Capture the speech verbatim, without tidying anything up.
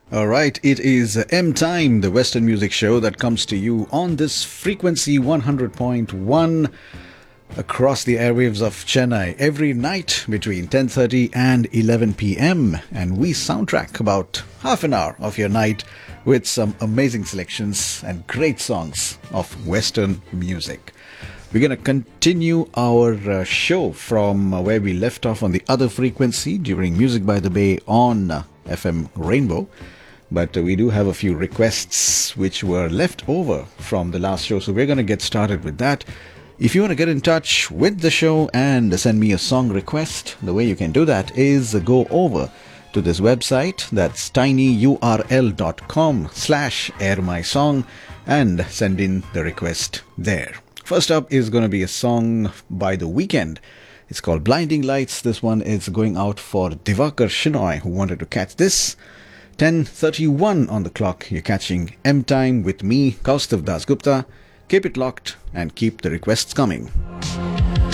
All right, it is M Time, the Western music show that comes to you on this frequency one hundred point one across the airwaves of Chennai every night between ten thirty and eleven p m. And we soundtrack about half an hour of your night with some amazing selections and great songs of Western music. We're going to continue our uh, show from uh, where we left off on the other frequency during Music by the Bay on uh, F M Rainbow. But uh, we do have a few requests which were left over from the last show, so we're going to get started with that. If you want to get in touch with the show and send me a song request, the way you can do that is go over to this website, that's tinyurl.com slash airmysong, and send in the request there. First up is going to be a song by The Weeknd. It's called Blinding Lights. This one is going out for Divakar Shinoy, who wanted to catch this. ten thirty-one on the clock. You're catching M Time with me, Kaustav Dasgupta. Keep it locked and keep the requests coming.